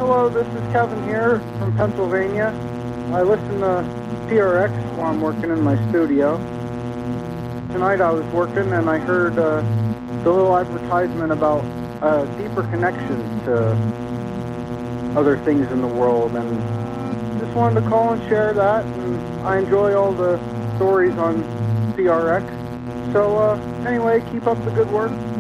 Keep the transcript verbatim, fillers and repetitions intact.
Hello, this is Kevin here from Pennsylvania. I listen to P R X while I'm working in my studio. Tonight I was working and I heard uh, the little advertisement about a deeper connection to other things in the world, and just wanted to call and share that. And I enjoy all the stories on P R X. So uh, anyway, keep up the good work.